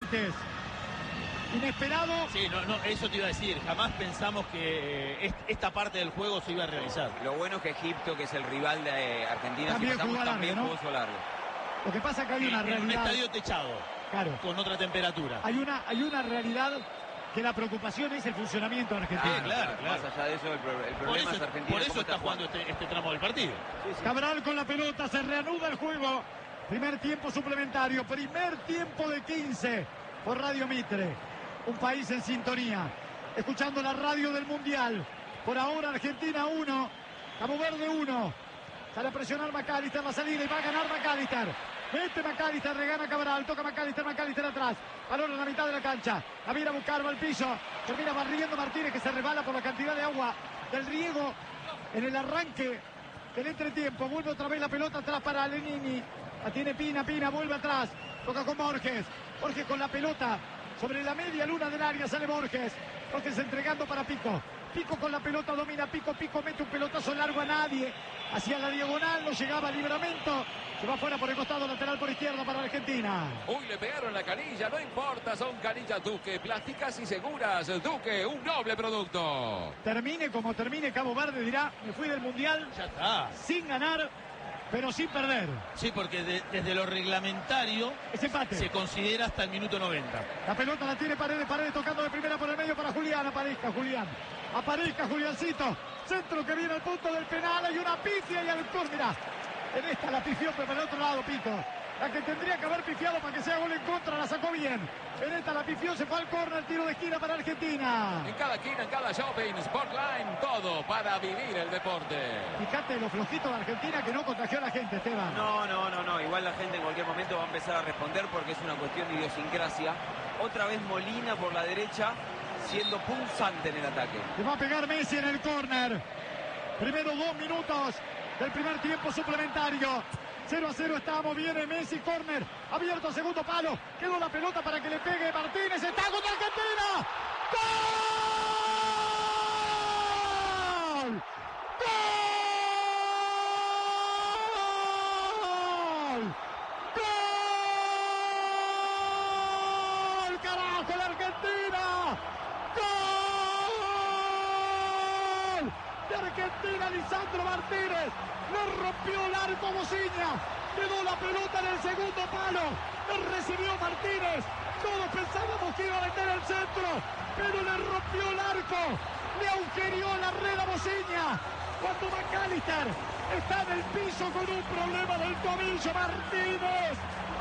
Inesperado. Sí, no, eso te iba a decir. Jamás pensamos que esta parte del juego se iba a realizar. Lo bueno es que Egipto, que es el rival de Argentina, también si pasamos, también largo, ¿no? jugó largo. Lo que pasa es que hay una realidad. En un estadio techado. Claro. Con otra temperatura. Hay una realidad que la preocupación es el funcionamiento de Argentina. Claro. Más allá de eso, el problema es Argentina. Por eso está jugando este tramo del partido. Sí. Cabral con la pelota, se reanuda el juego. Primer tiempo suplementario, primer tiempo de 15 por Radio Mitre. Un país en sintonía, escuchando la radio del Mundial. Por ahora Argentina 1, Cabo Verde 1. Sale a presionar McAllister la salida y va a ganar McAllister. Mete McAllister, regana Cabral, toca McAllister atrás. Balón en la mitad de la cancha. La viene a buscar, va al piso. Termina barriendo Martínez, que se resbala por la cantidad de agua del riego en el arranque del entretiempo. Vuelve otra vez la pelota atrás para Lenini. La tiene Pina, vuelve atrás. Toca con Borges. Borges con la pelota. Sobre la media luna del área sale Borges. Borges entregando para Pico. Pico con la pelota, domina Pico mete un pelotazo largo a nadie. Hacia la diagonal, no llegaba Libramento. Se va fuera por el costado, lateral por izquierda para Argentina. Uy, le pegaron la canilla, no importa, son canillas Duque, plásticas y seguras. Duque, un noble producto. Termine como termine, Cabo Verde dirá, me fui del Mundial. Ya está. Sin ganar, pero sin perder. Sí, porque desde lo reglamentario es empate. Se considera hasta el minuto 90. La pelota la tiene Paredes tocando de primera por el medio para Julián. Aparezca Juliancito. Centro que viene al punto del penal. Hay una pifia y al córner. Mirá, en esta la pifió, pero por el otro lado Pico. La que tendría que haber pifiado para que sea gol en contra, la sacó bien. En esta la pifió, se fue al córner, tiro de esquina para Argentina. En cada esquina, en cada shopping, Sportline, todo para vivir el deporte. Fíjate lo flojito de Argentina que no contagió a la gente, Esteban. No. Igual la gente en cualquier momento va a empezar a responder porque es una cuestión de idiosincrasia. Otra vez Molina por la derecha, siendo punzante en el ataque. Le va a pegar Messi en el córner. Primero 2 minutos del primer tiempo suplementario. 0-0 estamos, viene Messi, córner, abierto, segundo palo, quedó la pelota para que le pegue Martínez, está contra Argentina. ¡Gol! ¡Gol! ¡Gol! ¡Carajo, la Argentina! ¡Gol! De Argentina, Lisandro Martínez. Le rompió el arco a Bociña. Quedó la pelota en el segundo palo. Le recibió Martínez. Todos pensábamos que iba a meter el centro, pero le rompió el arco. Le agujereó la red a Bociña. Cuando McAllister está en el piso con un problema del tobillo. Martínez.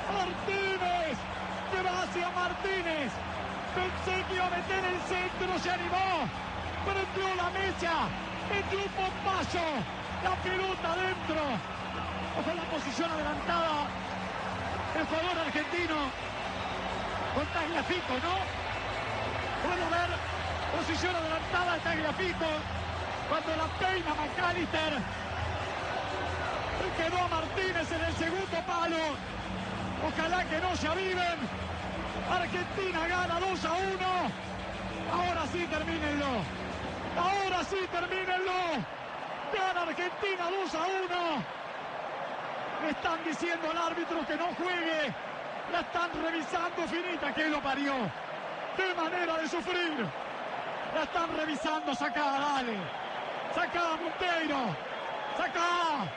Gracias, Martínez. Pensé que iba a meter el centro. Se animó. Prendió la mecha. Metió un bombazo. La pelota adentro. Ojo la posición adelantada. El jugador argentino. Con Tagliafico, ¿no? Puedo ver posición adelantada de Tagliafico. Cuando la peina McAllister. Quedó a Martínez en el segundo palo. Ojalá que no se aviven. Argentina gana 2-1. Ahora sí termínenlo. Gana Argentina 2-1. Le están diciendo al árbitro que no juegue. La están revisando, finita que lo parió. ¡Qué manera de sufrir! La están revisando, sacá, dale. Sacá, Monteiro. Sacá.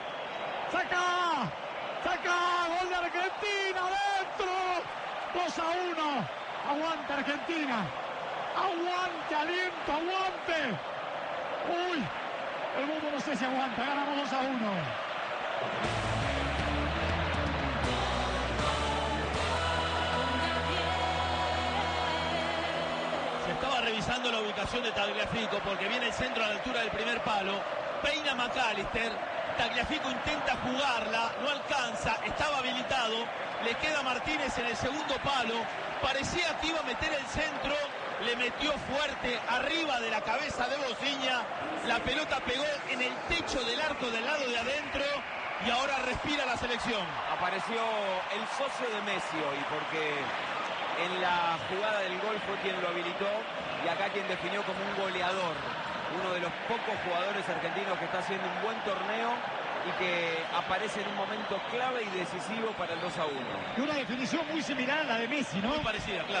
Gol de Argentina, dentro. 2-1. Aguante Argentina. Aguante, aliento, aguante. Uy. El mundo no sé si aguanta, ganamos 2-1. Se estaba revisando la ubicación de Tagliafico porque viene el centro a la altura del primer palo. Peina McAllister. Tagliafico intenta jugarla, no alcanza, estaba habilitado. Le queda Martínez en el segundo palo. Parecía que iba a meter el centro. Le metió fuerte arriba de la cabeza de Bociña. La pelota pegó en el techo del arco del lado de adentro y ahora respira la selección. Apareció el socio de Messi hoy porque en la jugada del gol fue quien lo habilitó y acá quien definió como un goleador. Uno de los pocos jugadores argentinos que está haciendo un buen torneo y que aparece en un momento clave y decisivo para el 2-1. Y una definición muy similar a la de Messi, ¿no? Muy parecida, claro.